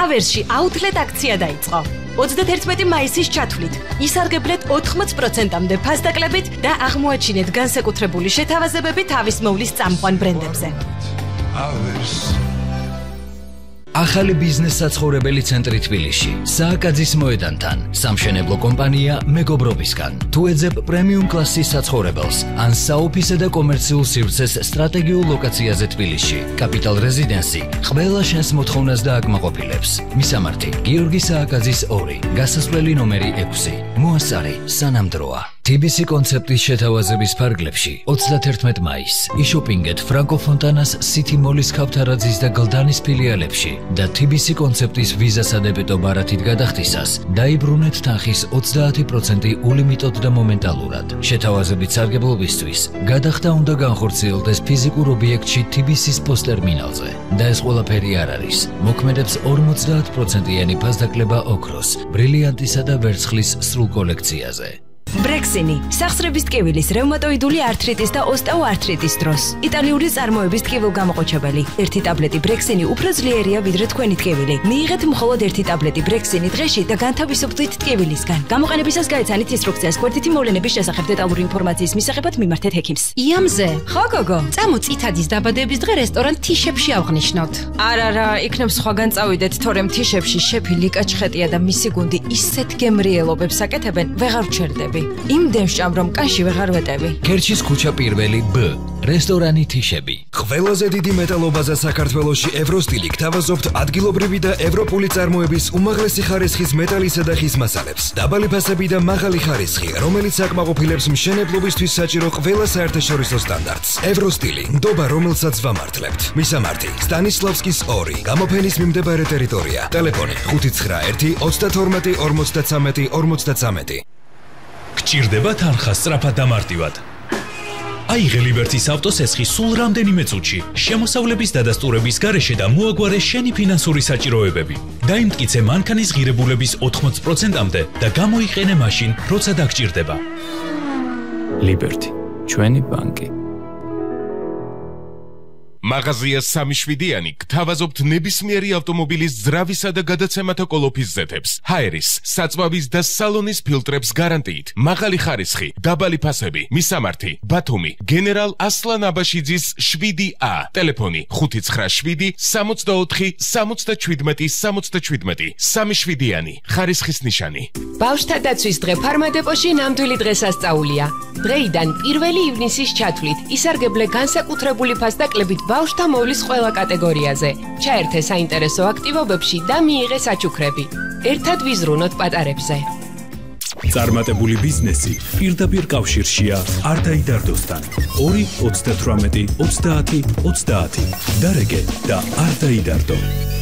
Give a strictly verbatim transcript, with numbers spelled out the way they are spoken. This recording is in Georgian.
ავერსში აუთლეტ აქცია დაიწყო. ოცდაერთმეტი მაისის ჩათვლით ისარგებლეთ ოთხმოც პროცენტამდე ფასდაკლებით და აღმოაჩინეთ განსაკუთრებული შეთავაზებები თავის მოვლის წამყვან ბრენდებზე. ახალი ბიზნეს საცხოვრებელი ცენტრი თბილისში, სააკაძის მოედანთან, სამშენებლო კომპანია მეგობრობისგან. თუ ეძებ პრემიუმ კლასის საცხოვრებელს, ან საოფისე და კომერციულ სივრცეს სტრატეგიულ ლოკაციაზე თბილისში, კაპიტალ რეზიდენსი ყველა შენს მოთხოვნას დააკმაყოფილებს. მისამართი: გიორგი სააკაძის ორი, გასასვლელი ნომერი ექვსი. მოასწარი სანამდროა. T B C კონცეპტის შეთავაზების ფარგლებში ოცდაერთმეტი მაისს იშოპინგეთ ფრანკო ფონტანას City Mall-ის ქავთარაძის და გლდანის ფილიალებში და T B C კონცეპტის ვიზასა დებეტო ბარათით გადახდისას დაიბრუნეთ თანხის ოცდაათი პროცენტი ულიმიტოდ და მომენტალურად. შეთავაზებით სარგებლობისთვის გადახდა უნდა განხორციელდეს ფიზიკურ ობიექტში T B C-ის პოსტერმინალზე და ეს ყველაფერი არ არის. მოქმედებს ორმოცდაათ პროცენტიანი ფასდაკლება ოქროს, ბრილიანტისა და ვერცხლის სრულ კოლექციაზე. ბრექსინი სახსრების ტკივილის, რევმატოიდული ართრიტის და ოსტეოართრიტის დროს. იტალიური წარმოების ტკივილგამოყოჩებელი. ერთი ტაბლეტი ბრექსინი უფრო ძლიერია ვიდრე თქვენი ტკივილი. მიიღეთ მხოლოდ ერთი ტაბლეტი ბრექსინი დღეში და განთავისუფლდით ტკივილისგან. გამოყენებისას გაეცანით ინსტრუქციას გვერდითი მოვლენების შესახებ დეტალური ინფორმაციის მისაღებად მიმართეთ ექიმს. იამზე. ხო გოგო. წამო წითადის დაბადების დღე რესტორან თიშებში ავღნიშნოთ. არა რა, იქნებ სხვაგან წავიდეთ, თორემ თიშებში შეფი ლიკა ჩხეტია და მისი გუნდი ისეთ გემრიელობებს აკეთებენ, ვეღარ ვჩერდები. იმდენ ვჭამ რომ კაში ვეღარ ვეტევი. ქერჩის ქუჩა პირველი B, რესტორანი თიშები. ყველაზე დიდი მეტალობაზე საქართველოში ევროსტილი გთავაზობთ ადგილობრივი და ევროპული წარმოების უმაღლესი ხარისხის მეტალისა და ხის მასალებს. დაბალი ფასები და მაღალი ხარისხი, რომელიც აკმაყოფილებს მშენებლობისთვის საჭირო ყველა საერთაშორისო სტანდარტს. ევროსტილი, ნდობა რომელსაც ვამართლებთ. მისამართი: სტანისლავსკის ორი, გამოფენის მიმდებარე ტერიტორია. ტელეფონი ხუთი ცხრა ერთი ოცდათორმეტი ორმოცდათრამეტი ორმოცდათრამეტი. გჭირდება თანხა სწრაფად და მარტივად. აიღე ლიბერტის ავტოსესხი სულ რამდენიმე წუთში, შემოსავლების დადასტურების გარეშე და მოაგვარე შენი ფინანსური საჭიროებები. დაიმტკიცე მანქანის ღირებულების ოთხმოც პროცენტამდე და გამოიყენე მაშინ, როცა დაგჭირდება. ლიბერტი, ჩვენი ბანკი. მაღაზია სამი შვიდიანი გთავაზობთ ნებისმიერი ავტომობილის ძრავისა და გადაცემათა კოლოფის ზეთებს, ჰაერის, საწვავის და სალონის ფილტრებს გარანტიით, მაღალი ხარისხი, დაბალი ფასები, მისამართი, ბათუმი, გენერალ ასლან აბაშიძის შვიდი A, ტელეფონი ხუთი ცხრა შვიდი სამოცდაოთხი სამოცდაჩვიდმეტი სამოცდაჩვიდმეტი. სამი შვიდიანი, ხარისხის ნიშანი. ბავშვთა დაცვის დღე ფარმადეპოში ნამდვილი დღესასწაულია. დღეიდან პირველი ივნისის ჩათვლით ისარგებლე განსაკუთრებული ფასდაკლებით ბავშვთა მოვლის ყველა კატეგორიაზე. ჩაერთე საინტერესო აქტივობებში და მიიღე საჩუქრები. ერთად ვიზრუნოთ პატარებზე. წარმატებული ბიზნესი პირდაპირ კავშირშია არტაიდარდოსთან. ორი ოცდათვრამეტი ოცდაათი ოცდაათი. დარეგე და არტაიდარდო.